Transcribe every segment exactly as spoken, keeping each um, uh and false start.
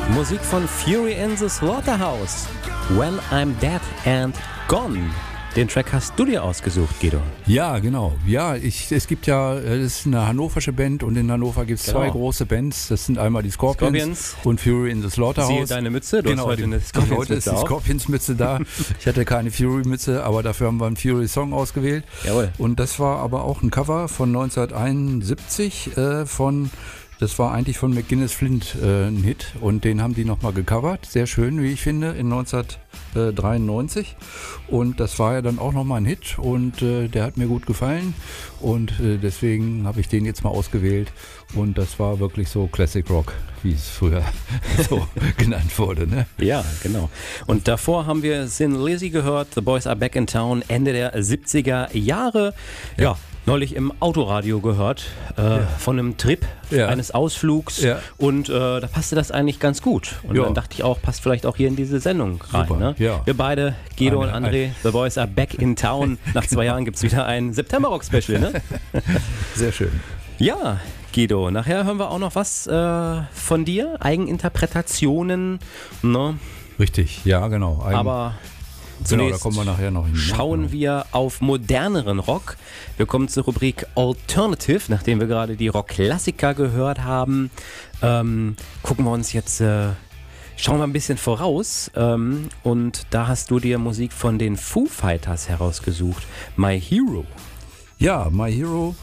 Musik von Fury in the Slaughterhouse. When I'm Dead and Gone. Den Track hast du dir ausgesucht, Guido. Ja, genau. Ja, ich, es gibt ja, es ist eine hannoversche Band und in Hannover gibt es genau. zwei große Bands. Das sind einmal die Scorpions, Scorpions. und Fury in the Slaughterhouse. Siehe deine Mütze, du genau, hast heute eine Scorpions-Mütze. Heute ist die Scorpions-Mütze da. Ich hatte keine Fury-Mütze, aber dafür haben wir einen Fury-Song ausgewählt. Jawohl. Und das war aber auch ein Cover von neunzehnhunderteinundsiebzig äh, von... Das war eigentlich von McGuinness Flint äh, ein Hit und den haben die nochmal gecovert. Sehr schön, wie ich finde, in neunzehnhundertdreiundneunzig. Und das war ja dann auch nochmal ein Hit und äh, der hat mir gut gefallen. Und äh, deswegen habe ich den jetzt mal ausgewählt. Und das war wirklich so Classic Rock, wie es früher so genannt wurde. Ne? Ja, genau. Und davor haben wir Thin Lizzy gehört, The Boys Are Back in Town, Ende der siebziger Jahre. Ja. ja. Neulich im Autoradio gehört, äh, ja. von einem Trip, ja. eines Ausflugs ja. und äh, da passte das eigentlich ganz gut. Und ja. dann dachte ich auch, passt vielleicht auch hier in diese Sendung rein. Ne? Ja. Wir beide, Guido eine, und André, eine. The Boys Are Back in Town. Nach zwei Jahren gibt es wieder ein September-Rock-Special. Ne? Sehr schön. Ja, Guido, nachher hören wir auch noch was äh, von dir, Eigeninterpretationen. Ne? Richtig, ja genau. Eigen Aber... Genau, Zunächst da kommen wir nachher noch hin. Schauen genau. wir auf moderneren Rock. Wir kommen zur Rubrik Alternative, nachdem wir gerade die Rock-Klassiker gehört haben. Ähm, gucken wir uns jetzt, äh, schauen wir ein bisschen voraus. Ähm, und da hast du dir Musik von den Foo Fighters herausgesucht. My Hero. Ja, My Hero.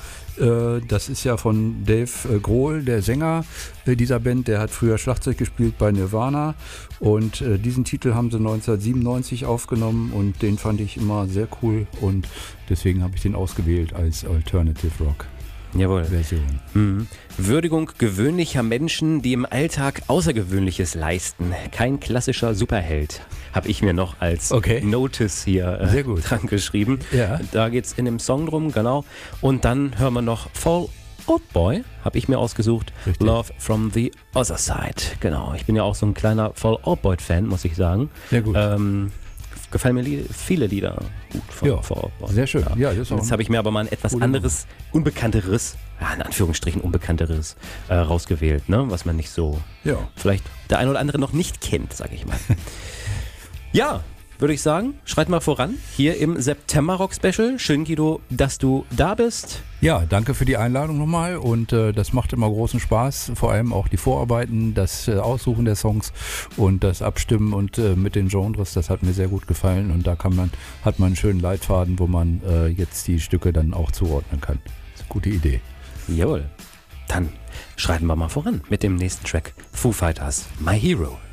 Das ist ja von Dave Grohl, der Sänger dieser Band. Der hat früher Schlagzeug gespielt bei Nirvana und diesen Titel haben sie neunzehnhundertsiebenundneunzig aufgenommen und den fand ich immer sehr cool und deswegen habe ich den ausgewählt als Alternative Rock. Jawohl. Version. Mhm. Würdigung gewöhnlicher Menschen, die im Alltag Außergewöhnliches leisten. Kein klassischer Superheld, habe ich mir noch als okay. Notice hier äh, dran geschrieben. Ja. Da geht es in dem Song drum, genau. Und dann hören wir noch Fall Out Boy, habe ich mir ausgesucht. Richtig. Love from the Other Side. Genau, ich bin ja auch so ein kleiner Fall Out Boy Fan, muss ich sagen. Sehr gut. Ähm, Gefallen mir Lied, viele Lieder gut von ja, Fall Out Boy. Sehr schön. Ja, das jetzt habe ich mir aber mal ein etwas anderes, unbekannteres, ja, in Anführungsstrichen unbekannteres äh, rausgewählt, ne? Was man nicht so, ja. vielleicht der eine oder andere noch nicht kennt, sage ich mal. Ja, würde ich sagen, schreit mal voran, hier im September-Rock-Special. Schön, Guido, dass du da bist. Ja, danke für die Einladung nochmal und äh, das macht immer großen Spaß, vor allem auch die Vorarbeiten, das äh, Aussuchen der Songs und das Abstimmen und äh, mit den Genres, das hat mir sehr gut gefallen und da kann man, hat man einen schönen Leitfaden, wo man äh, jetzt die Stücke dann auch zuordnen kann. Das ist eine gute Idee. Jawohl, dann schreiten wir mal voran mit dem nächsten Track, Foo Fighters, My Hero.